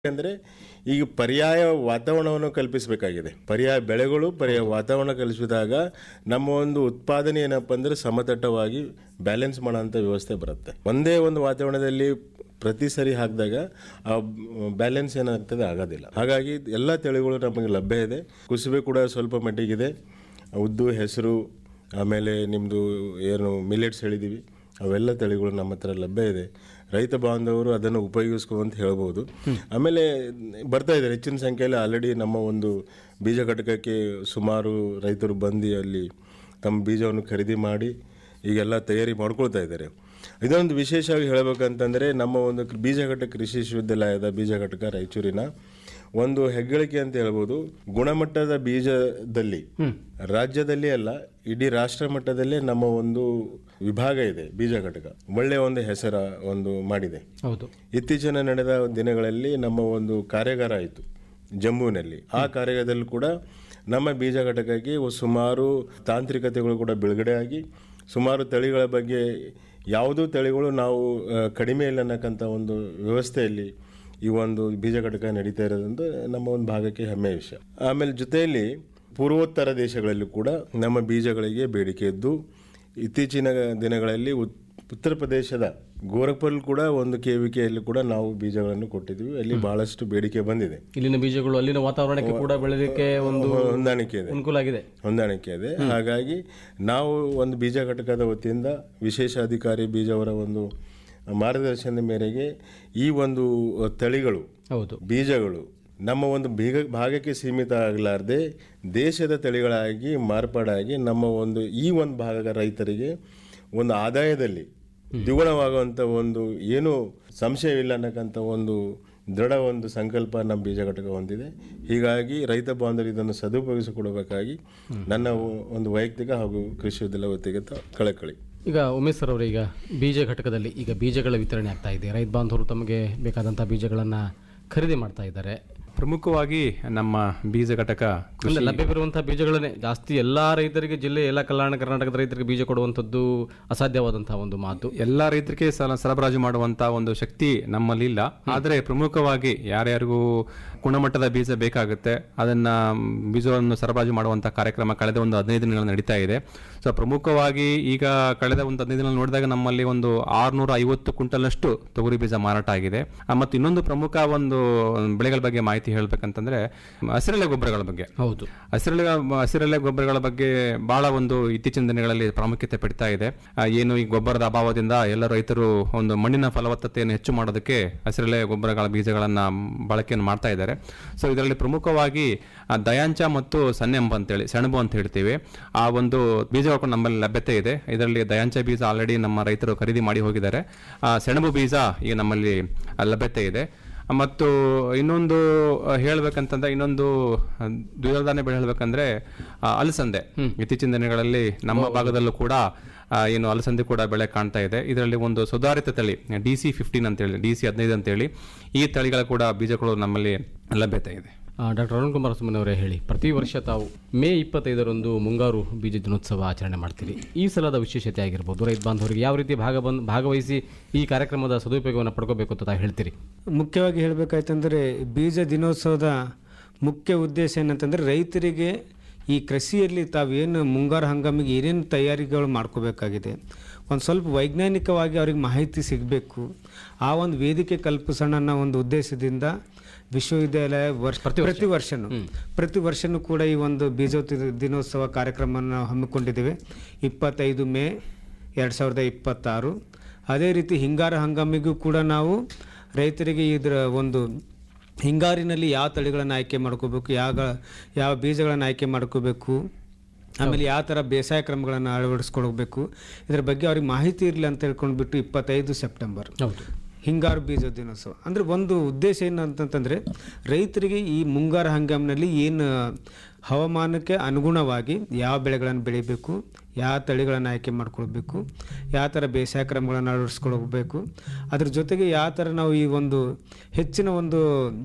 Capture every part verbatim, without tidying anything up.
ಅಂದರೆ ಈಗ ಪರ್ಯಾಯ ವಾತಾವರಣವನ್ನು ಕಲ್ಪಿಸಬೇಕಾಗಿದೆ. ಪರ್ಯಾಯ ಬೆಳೆಗಳು ಪರ್ಯಾಯ ವಾತಾವರಣ ಕಲ್ಪಿಸಿದಾಗ ನಮ್ಮ ಒಂದು ಉತ್ಪಾದನೆ ಏನಪ್ಪ ಅಂದರೆ ಸಮತಟ್ಟವಾಗಿ ಬ್ಯಾಲೆನ್ಸ್ ಮಾಡೋಂಥ ವ್ಯವಸ್ಥೆ ಬರುತ್ತೆ. ಒಂದೇ ಒಂದು ವಾತಾವರಣದಲ್ಲಿ ಪ್ರತಿ ಸರಿ ಹಾಕಿದಾಗ ಆ ಬ್ಯಾಲೆನ್ಸ್ ಏನಾಗ್ತದೆ ಆಗೋದಿಲ್ಲ. ಹಾಗಾಗಿ ಎಲ್ಲ ತಳಿಗಳು ನಮಗೆ ಲಭ್ಯ ಇದೆ. ಕುಸುಬೆ ಕೂಡ ಸ್ವಲ್ಪ ಮಟ್ಟಿಗಿದೆ, ಉದ್ದು, ಹೆಸರು, ಆಮೇಲೆ ನಿಮ್ಮದು ಏನು ಮಿಲೆಟ್ಸ್ ಹೇಳಿದ್ದೀವಿ, ಅವೆಲ್ಲ ತಳಿಗಳು ನಮ್ಮ ಹತ್ರ ಲಭ್ಯ ಇದೆ. ರೈತ ಬಾಂಧವರು ಅದನ್ನು ಉಪಯೋಗಿಸ್ಕೊಂತ ಹೇಳ್ಬೋದು. ಆಮೇಲೆ ಬರ್ತಾ ಇದ್ದಾರೆ ಹೆಚ್ಚಿನ ಸಂಖ್ಯೆಯಲ್ಲಿ. ಆಲ್ರೆಡಿ ನಮ್ಮ ಒಂದು ಬೀಜ ಘಟಕಕ್ಕೆ ಸುಮಾರು ರೈತರು ಬಂದು ಅಲ್ಲಿ ತಮ್ಮ ಬೀಜವನ್ನು ಖರೀದಿ ಮಾಡಿ ಈಗೆಲ್ಲ ತಯಾರಿ ಮಾಡ್ಕೊಳ್ತಾ ಇದ್ದಾರೆ. ಇದೊಂದು ವಿಶೇಷವಾಗಿ ಹೇಳಬೇಕಂತಂದರೆ ನಮ್ಮ ಒಂದು ಬೀಜ ಘಟಕ ಕೃಷಿ ವಿಶ್ವವಿದ್ಯಾಲಯದ ಬೀಜ ಘಟಕ ರಾಯಚೂರಿನ ಒಂದು ಹೆಗ್ಗಳಿಕೆ ಅಂತ ಹೇಳ್ಬೋದು. ಗುಣಮಟ್ಟದ ಬೀಜದಲ್ಲಿ ರಾಜ್ಯದಲ್ಲಿ ಅಲ್ಲ, ಇಡೀ ರಾಷ್ಟ್ರ ಮಟ್ಟದಲ್ಲೇ ನಮ್ಮ ಒಂದು ವಿಭಾಗ ಇದೆ ಬೀಜ ಘಟಕ. ಒಳ್ಳೆಯ ಒಂದು ಹೆಸರ ಒಂದು ಮಾಡಿದೆ. ಹೌದು, ಇತ್ತೀಚಿನ ನಡೆದ ದಿನಗಳಲ್ಲಿ ನಮ್ಮ ಒಂದು ಕಾರ್ಯಾಗಾರ ಆಯಿತು ಜಮ್ಮುವಿನಲ್ಲಿ. ಆ ಕಾರ್ಯಾಗಾರದಲ್ಲಿ ಕೂಡ ನಮ್ಮ ಬೀಜ ಘಟಕಕ್ಕೆ ಸುಮಾರು ತಾಂತ್ರಿಕತೆಗಳು ಕೂಡ ಬಿಡುಗಡೆ ಆಗಿ ಸುಮಾರು ತಳಿಗಳ ಬಗ್ಗೆ ಯಾವುದೂ ತಳಿಗಳು ನಾವು ಕಡಿಮೆ ಇಲ್ಲ ಅನ್ನಕ್ಕಂಥ ಒಂದು ವ್ಯವಸ್ಥೆಯಲ್ಲಿ ಈ ಒಂದು ಬೀಜ ಘಟಕ ನಡೀತಾ ಇರೋದಂತ ನಮ್ಮ ಒಂದು ಭಾಗಕ್ಕೆ ಹೆಮ್ಮೆಯ ವಿಷಯ. ಆಮೇಲೆ ಜೊತೆಯಲ್ಲಿ ಪೂರ್ವೋತ್ತರ ದೇಶಗಳಲ್ಲಿ ಕೂಡ ನಮ್ಮ ಬೀಜಗಳಿಗೆ ಬೇಡಿಕೆ ಇದ್ದು ಇತ್ತೀಚಿನ ದಿನಗಳಲ್ಲಿ ಉತ್ತರ ಪ್ರದೇಶದ ಗೋರಖ್ಪುರ್ ಕೂಡ ಒಂದು ಕೆವಿಕೆಯಲ್ಲಿ ಕೂಡ ನಾವು ಬೀಜಗಳನ್ನು ಕೊಟ್ಟಿದ್ವಿ. ಅಲ್ಲಿ ಬಹಳಷ್ಟು ಬೇಡಿಕೆ ಬಂದಿದೆ. ಇಲ್ಲಿನ ಬೀಜಗಳು ಅಲ್ಲಿನ ವಾತಾವರಣಕ್ಕೆ ಕೂಡ ಬೆಳೆಯಲಿಕ್ಕೆ ಒಂದು ಹೊಂದಾಣಿಕೆ ಇದೆ ಅನುಕೂಲ ಆಗಿದೆ ಹೊಂದಾಣಿಕೆ ಇದೆ ಹಾಗಾಗಿ ನಾವು ಒಂದು ಬೀಜ ಘಟಕದ ವತಿಯಿಂದ ವಿಶೇಷ ಅಧಿಕಾರಿ ಬೀಜ ಅವರ ಒಂದು ಮಾರ್ಗದರ್ಶನದ ಮೇರೆಗೆ ಈ ಒಂದು ತಳಿಗಳು, ಹೌದು, ಬೀಜಗಳು ನಮ್ಮ ಒಂದು ಬೀಗ ಭಾಗಕ್ಕೆ ಸೀಮಿತ ಆಗಲಾರದೆ ದೇಶದ ತಳಿಗಳಾಗಿ ಮಾರ್ಪಾಡಾಗಿ ನಮ್ಮ ಒಂದು ಈ ಒಂದು ಭಾಗದ ರೈತರಿಗೆ ಒಂದು ಆದಾಯದಲ್ಲಿ ದ್ವಿಗುಣವಾಗುವಂಥ ಒಂದು ಏನು ಸಂಶಯವಿಲ್ಲ ಅನ್ನಕ್ಕಂಥ ಒಂದು ದೃಢ ಒಂದು ಸಂಕಲ್ಪ ನಮ್ಮ ಬೀಜ ಘಟಕ ಹೊಂದಿದೆ. ಹೀಗಾಗಿ ರೈತ ಬಾಂಧವರು ಇದನ್ನು ಸದುಪಯೋಗಿಸಿಕೊಡಬೇಕಾಗಿ ನನ್ನ ಒಂದು ವೈಯಕ್ತಿಕ ಹಾಗೂ ಕೃಷಿ ವಿದ್ಯಾಲಯ ವತಿಗೆ ಕಳಕಳಿ. ಈಗ ಉಮೇಶ್ ಸರ್ ಅವರು, ಈಗ ಬೀಜ ಘಟಕದಲ್ಲಿ ಈಗ ಬೀಜಗಳ ವಿತರಣೆ ಆಗ್ತಾ ಇದೆ. ರೈತ ಬಾಂಧವರು ತಮಗೆ ಬೇಕಾದಂಥ ಬೀಜಗಳನ್ನು ಖರೀದಿ ಮಾಡ್ತಾ ಇದ್ದಾರೆ. ಪ್ರಮುಖವಾಗಿ ನಮ್ಮ ಬೀಜ ಘಟಕ ಲಭ್ಯವಿರುವಂತಹ ಬೀಜಗಳನ್ನೇ ಜಾಸ್ತಿ ಎಲ್ಲ ರೈತರಿಗೆ, ಜಿಲ್ಲೆ ಎಲ್ಲ ಕಲ್ಯಾಣ ಕರ್ನಾಟಕದ ರೈತರಿಗೆ ಬೀಜ ಕೊಡುವಂಥದ್ದು ಅಸಾಧ್ಯವಾದಂತಹ ಒಂದು ಮಾತು. ಎಲ್ಲ ರೈತರಿಗೆ ಸರಬರಾಜು ಮಾಡುವಂತಹ ಒಂದು ಶಕ್ತಿ ನಮ್ಮಲ್ಲಿ ಇಲ್ಲ. ಆದರೆ ಪ್ರಮುಖವಾಗಿ ಯಾರ್ಯಾರಿಗೂ ಗುಣಮಟ್ಟದ ಬೀಜ ಬೇಕಾಗುತ್ತೆ ಅದನ್ನ ಬೀಜವನ್ನು ಸರಬರಾಜು ಮಾಡುವಂತಹ ಕಾರ್ಯಕ್ರಮ ಕಳೆದ ಒಂದು ಹದಿನೈದು ದಿನಗಳು ನಡೀತಾ ಇದೆ. ಸೊ ಪ್ರಮುಖವಾಗಿ ಈಗ ಕಳೆದ ಒಂದು ಹದಿನೈದು ದಿನ ನೋಡಿದಾಗ ನಮ್ಮಲ್ಲಿ ಒಂದು ಆರ್ನೂರ ಐವತ್ತು ಕ್ವಿಂಟಲ್ನಷ್ಟು ತೊಗರಿ ಬೀಜ ಮಾರಾಟ ಆಗಿದೆ. ಮತ್ತು ಇನ್ನೊಂದು ಪ್ರಮುಖ ಒಂದು ಬೆಳೆಗಳ ಬಗ್ಗೆ ಮಾಹಿತಿ ಹೇಳ್ಬೇಕಂತಂದ್ರೆ ಹಸಿರೆಲೆ ಗೊಬ್ಬರಗಳ ಬಗ್ಗೆ. ಹೌದು, ಹಸಿರೆಲೆ ಹಸಿರೆಲೆ ಗೊಬ್ಬರಗಳ ಬಗ್ಗೆ ಬಹಳ ಒಂದು ಇತ್ತೀಚಿನ ದಿನಗಳಲ್ಲಿ ಪ್ರಾಮುಖ್ಯತೆ ಪಡಿತಾ ಇದೆ. ಏನು ಈ ಗೊಬ್ಬರದ ಅಭಾವದಿಂದ ಎಲ್ಲ ರೈತರು ಒಂದು ಮಣ್ಣಿನ ಫಲವತ್ತತೆಯನ್ನು ಹೆಚ್ಚು ಮಾಡೋದಕ್ಕೆ ಹಸಿರೆಲೆ ಗೊಬ್ಬರಗಳ ಬೀಜಗಳನ್ನ ಬಳಕೆಯನ್ನು ಮಾಡ್ತಾ ಇದ್ದಾರೆ. ಸೊ ಇದರಲ್ಲಿ ಪ್ರಮುಖವಾಗಿ ದಯಾಂಚ ಮತ್ತು ಸನ್ನೆಂಬ ಅಂತೇಳಿ ಸೆಣಬು ಅಂತ ಹೇಳ್ತೀವಿ, ಆ ಒಂದು ಬೀಜಗಳು ನಮ್ಮಲ್ಲಿ ಲಭ್ಯತೆ ಇದೆ. ಇದರಲ್ಲಿ ದಯಾಂಚ ಬೀಜ ಆಲ್ರೆಡಿ ನಮ್ಮ ರೈತರು ಖರೀದಿ ಮಾಡಿ ಹೋಗಿದ್ದಾರೆ. ಸೆಣಬು ಬೀಜ ಈಗ ನಮ್ಮಲ್ಲಿ ಲಭ್ಯತೆ ಇದೆ. ಮತ್ತು ಇನ್ನೊಂದು ಹೇಳ್ಬೇಕಂತಂದ್ರೆ ಇನ್ನೊಂದು ದ್ವಿದಳ ಧಾನ್ಯ ಬೆಳೆ ಹೇಳ್ಬೇಕಂದ್ರೆ ಅಲಸಂದೆ. ಇತ್ತೀಚಿನ ದಿನಗಳಲ್ಲಿ ನಮ್ಮ ಭಾಗದಲ್ಲೂ ಕೂಡ ಏನು ಅಲಸಂದೆ ಕೂಡ ಬೆಳೆ ಕಾಣ್ತಾ ಇದೆ. ಇದರಲ್ಲಿ ಒಂದು ಸುಧಾರಿತ ತಳಿ ಡಿ ಸಿ ಫಿಫ್ಟೀನ್ ಅಂತೇಳಿ, ಡಿ ಸಿ ಹದಿನೈದು ಅಂತೇಳಿ ಈ ತಳಿಗಳ ಕೂಡ ಬೀಜಗಳು ನಮ್ಮಲ್ಲಿ ಲಭ್ಯತೆ ಇದೆ. ಡಾಕ್ಟರ್ ಅರುಣ್ ಕುಮಾರ್ ಸುಮನ್ ಅವರೇ ಹೇಳಿ, ಪ್ರತಿ ವರ್ಷ ತಾವು ಮೇ ಇಪ್ಪತ್ತೈದರಂದು ಮುಂಗಾರು ಬೀಜ ದಿನೋತ್ಸವ ಆಚರಣೆ ಮಾಡ್ತೀರಿ. ಈ ಸಲದ ವಿಶೇಷತೆ ಆಗಿರ್ಬೋದು, ರೈತ ಬಾಂಧವರಿಗೆ ಯಾವ ರೀತಿ ಭಾಗ ಬಂದು ಭಾಗವಹಿಸಿ ಈ ಕಾರ್ಯಕ್ರಮದ ಸದುಪಯೋಗವನ್ನು ಪಡ್ಕೋಬೇಕು ಅಂತ ತಾವು ಹೇಳ್ತೀರಿ? ಮುಖ್ಯವಾಗಿ ಹೇಳಬೇಕಾಯ್ತಂದರೆ ಬೀಜ ದಿನೋತ್ಸವದ ಮುಖ್ಯ ಉದ್ದೇಶ ಏನಂತಂದರೆ ರೈತರಿಗೆ ಈ ಕೃಷಿಯಲ್ಲಿ ತಾವೇನು ಮುಂಗಾರು ಹಂಗಾಮಿಗೆ ಏನೇನು ತಯಾರಿಗಳು ಮಾಡ್ಕೋಬೇಕಾಗಿದೆ, ಒಂದು ಸ್ವಲ್ಪ ವೈಜ್ಞಾನಿಕವಾಗಿ ಅವ್ರಿಗೆ ಮಾಹಿತಿ ಸಿಗಬೇಕು, ಆ ಒಂದು ವೇದಿಕೆ ಕಲ್ಪಿಸೋಣ ಅನ್ನೋ ಒಂದು ಉದ್ದೇಶದಿಂದ ವಿಶ್ವವಿದ್ಯಾಲಯ ವರ್ಷ ಪ್ರತಿ ವರ್ಷನೂ ಪ್ರತಿ ವರ್ಷನೂ ಕೂಡ ಈ ಒಂದು ಬೀಜ ದಿನೋತ್ಸವ ಕಾರ್ಯಕ್ರಮವನ್ನು ನಾವು ಹಮ್ಮಿಕೊಂಡಿದ್ದೇವೆ. ಇಪ್ಪತ್ತೈದು ಮೇ ಎರಡು ಸಾವಿರದ ಇಪ್ಪತ್ತಾರು. ಅದೇ ರೀತಿ ಹಿಂಗಾರು ಹಂಗಾಮಿಗೂ ಕೂಡ ನಾವು ರೈತರಿಗೆ ಇದರ ಒಂದು ಹಿಂಗಾರಿನಲ್ಲಿ ಯಾವ ತಳಿಗಳನ್ನು ಆಯ್ಕೆ ಮಾಡ್ಕೋಬೇಕು, ಯಾವ ಯಾವ ಬೀಜಗಳನ್ನು ಆಯ್ಕೆ ಮಾಡ್ಕೋಬೇಕು, ಆಮೇಲೆ ಯಾವ ಥರ ಬೇಸಾಯ ಕ್ರಮಗಳನ್ನು ಅಳವಡಿಸ್ಕೊಳ್ಬೇಕು, ಇದರ ಬಗ್ಗೆ ಅವ್ರಿಗೆ ಮಾಹಿತಿ ಇರಲಿ ಅಂತ ಹೇಳ್ಕೊಂಡ್ಬಿಟ್ಟು ಇಪ್ಪತ್ತೈದು ಸೆಪ್ಟೆಂಬರ್ ಹಿಂಗಾರು ಬೀಜ ದಿನೋತ್ಸವ. ಅಂದರೆ ಒಂದು ಉದ್ದೇಶ ಏನು ಅಂತಂತಂದರೆ ರೈತರಿಗೆ ಈ ಮುಂಗಾರು ಹಂಗಾಮಿನಲ್ಲಿ ಏನು ಹವಾಮಾನಕ್ಕೆ ಅನುಗುಣವಾಗಿ ಯಾವ ಬೆಳೆಗಳನ್ನು ಬೆಳಿಬೇಕು, ಯಾವ ತಳಿಗಳನ್ನು ಆಯ್ಕೆ ಮಾಡ್ಕೊಳ್ಬೇಕು, ಯಾವ ಥರ ಬೇಸಾಯ ಕ್ರಮಗಳನ್ನು ಅಳವಡಿಸ್ಕೊಳ್ಬೇಕು, ಅದ್ರ ಜೊತೆಗೆ ಯಾವ ಥರ ನಾವು ಈ ಒಂದು ಹೆಚ್ಚಿನ ಒಂದು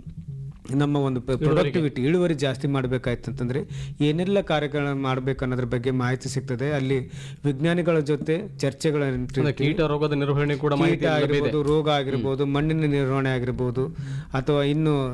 ನಮ್ಮ ಒಂದು ಪ್ರೊಡಕ್ಟಿವಿಟಿ ಇಳುವರಿ ಜಾಸ್ತಿ ಮಾಡಬೇಕಾಯ್ತು ಅಂತಂದರೆ ಏನೆಲ್ಲ ಕಾರ್ಯಗಳನ್ನು ಮಾಡಬೇಕು ಅನ್ನೋದ್ರ ಬಗ್ಗೆ ಮಾಹಿತಿ ಸಿಗ್ತದೆ. ಅಲ್ಲಿ ವಿಜ್ಞಾನಿಗಳ ಜೊತೆ ಚರ್ಚೆಗಳನ್ನು, ಕೀಟ ರೋಗದ ನಿರ್ವಹಣೆ ಕೂಡ ಕೀಟ ಆಗಿರ್ಬೋದು, ರೋಗ ಆಗಿರ್ಬೋದು, ಮಣ್ಣಿನ ನಿರ್ವಹಣೆ ಆಗಿರ್ಬೋದು, ಅಥವಾ ಇನ್ನು